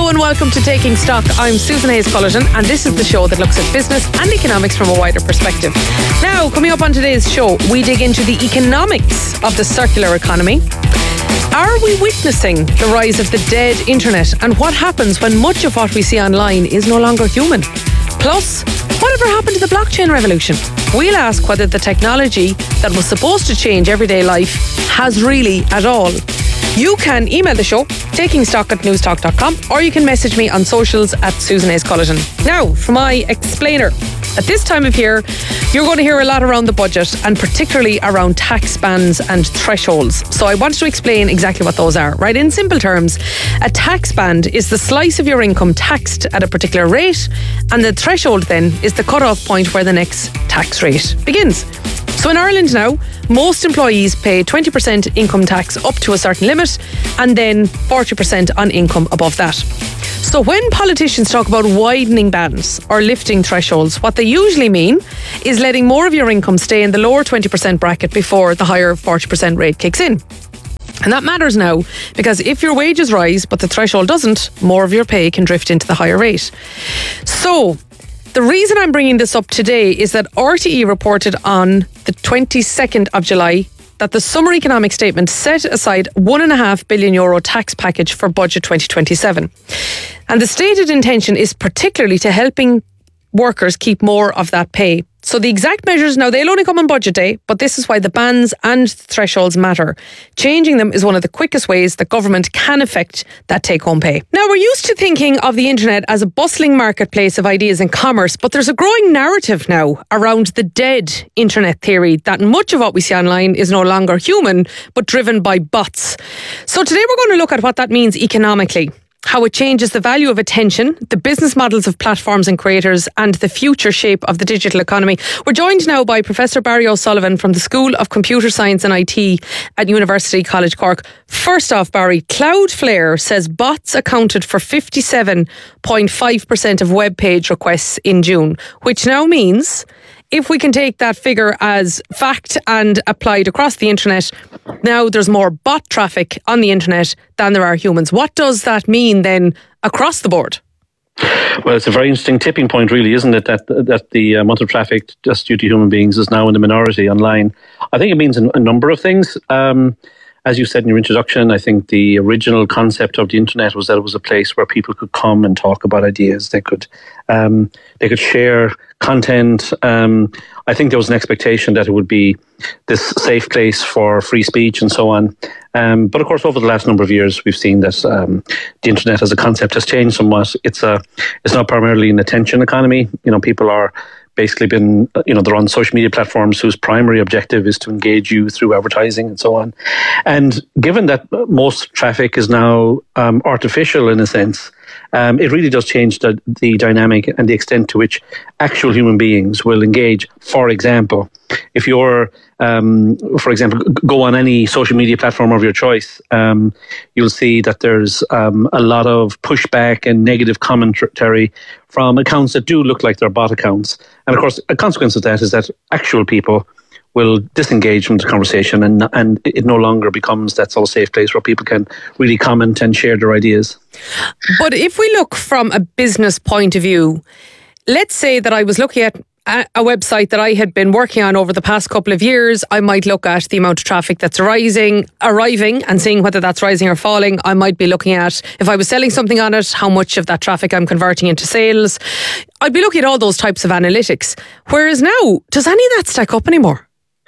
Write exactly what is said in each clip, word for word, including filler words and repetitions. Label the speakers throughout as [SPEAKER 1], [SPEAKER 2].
[SPEAKER 1] Hello and welcome to Taking Stock. I'm Susan Hayes-Cullerton and this is the show that looks at business and economics from a wider perspective. Now, coming up on today's show, we dig into the economics of the circular economy. Are we witnessing the rise of the dead internet, and what happens when much of what we see online is no longer human? Plus, whatever happened to the blockchain revolution? We'll ask whether the technology that was supposed to change everyday life has really at all. You can email the show, takingstock at newstalk dot com, or you can message me on socials at Susan Hayes-Cullerton. Now, for my explainer. At this time of year, you're going to hear a lot around the budget, and particularly around tax bands and thresholds. So I wanted to explain exactly what those are. Right, in simple terms, a tax band is the slice of your income taxed at a particular rate, and the threshold then is the cut-off point where the next tax rate begins. So in Ireland now, most employees pay twenty percent income tax up to a certain limit, and then forty percent on income above that. So when politicians talk about widening bands or lifting thresholds, what they usually mean is letting more of your income stay in the lower twenty percent bracket before the higher forty percent rate kicks in. And that matters now, because if your wages rise but the threshold doesn't, more of your pay can drift into the higher rate. So the reason I'm bringing this up today is that R T E reported on the twenty-second of July that the summer economic statement set aside one and a half billion euro tax package for budget twenty twenty-seven. And the stated intention is particularly to helping workers keep more of that pay. So the exact measures, now they'll only come on budget day, but this is why the bands and thresholds matter. Changing them is one of the quickest ways that government can affect that take-home pay. Now, we're used to thinking of the internet as a bustling marketplace of ideas and commerce, but there's a growing narrative now around the dead internet theory that much of what we see online is no longer human, but driven by bots. So today we're going to look at what that means economically, how it changes the value of attention, the business models of platforms and creators, and the future shape of the digital economy. We're joined now by Professor Barry O'Sullivan from the School of Computer Science and I T at University College Cork. First off, Barry, Cloudflare says bots accounted for fifty-seven point five percent of web page requests in June, which now means, if we can take that figure as fact and applied across the internet, now there's more bot traffic on the internet than there are humans. What does that mean then across the board?
[SPEAKER 2] Well, it's a very interesting tipping point, really, isn't it, that that the amount of traffic just due to human beings is now in the minority online. I think it means a number of things. Um, As you said in your introduction, I think the original concept of the internet was that it was a place where people could come and talk about ideas. They could um, they could share content. Um, I think there was an expectation that it would be this safe place for free speech and so on. Um, but of course, over the last number of years, we've seen that um, the internet as a concept has changed somewhat. It's a it's not primarily an attention economy. You know, people are basically been, you know, they're on social media platforms whose primary objective is to engage you through advertising and so on. And given that most traffic is now um, artificial in a sense, um, it really does change the, the dynamic and the extent to which actual human beings will engage. For example, if you're, um, for example, go on any social media platform of your choice, um, you'll see that there's um, a lot of pushback and negative commentary from accounts that do look like they're bot accounts. And of course, a consequence of that is that actual people will disengage from the conversation, and and it no longer becomes that sort of safe place where people can really comment and share their ideas.
[SPEAKER 1] But if we look from a business point of view, let's say that I was looking at a website that I had been working on over the past couple of years. I might look at the amount of traffic that's arising, arriving and seeing whether that's rising or falling. I might be looking at, if I was selling something on it, how much of that traffic I'm converting into sales. I'd be looking at all those types of analytics. Whereas now, does any of that stack up anymore?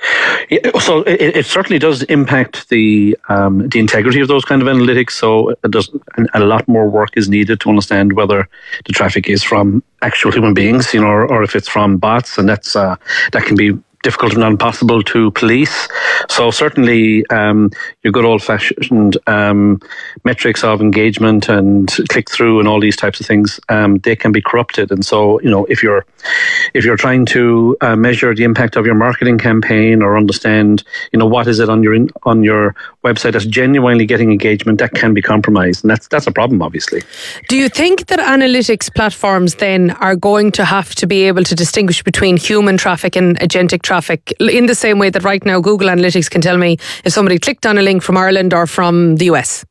[SPEAKER 2] Yeah, so it, it certainly does impact the um, the integrity of those kind of analytics. So it does, a lot more work is needed to understand whether the traffic is from actual human beings, you know, or, or if it's from bots, and that's uh, that can be difficult and not impossible to police. So certainly um, your good old-fashioned um, metrics of engagement and click-through and all these types of things, um, they can be corrupted. And so, you know, if you're if you're trying to uh, measure the impact of your marketing campaign or understand, you know, what is it on your in, on your website that's genuinely getting engagement, that can be compromised, and that's that's a problem, obviously.
[SPEAKER 1] Do you think that analytics platforms then are going to have to be able to distinguish between human traffic and agentic traffic in the same way that right now Google Analytics can tell me if somebody clicked on a link from Ireland or from the U S?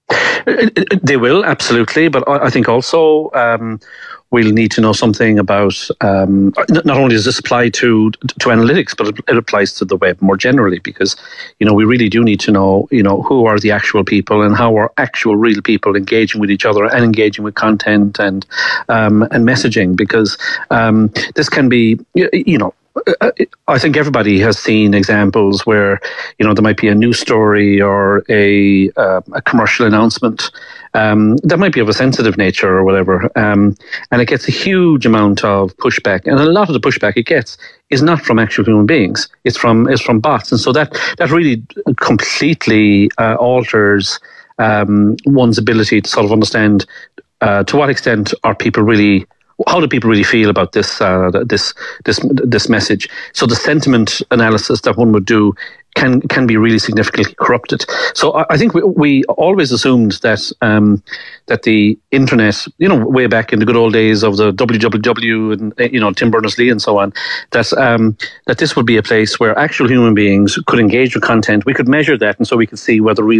[SPEAKER 2] They will, absolutely. But I think also um, we'll need to know something about, um, not only does this apply to to analytics, but it applies to the web more generally, because, you know, we really do need to know, you know, who are the actual people and how are actual real people engaging with each other and engaging with content and, um, and messaging, because um, this can be, you know, I think everybody has seen examples where, you know, there might be a news story or a uh, a commercial announcement um, that might be of a sensitive nature or whatever, um, and it gets a huge amount of pushback. And a lot of the pushback it gets is not from actual human beings; it's from it's from bots, and so that that really completely uh, alters um, one's ability to sort of understand uh, to what extent are people really. How do people really feel about this uh, this this this message? So the sentiment analysis that one would do can can be really significantly corrupted. So I, I think we, we always assumed that um, that the internet, you know, way back in the good old days of the W W W and, you know, Tim Berners-Lee and so on, that um, that this would be a place where actual human beings could engage with content. We could measure that, and so we could see whether real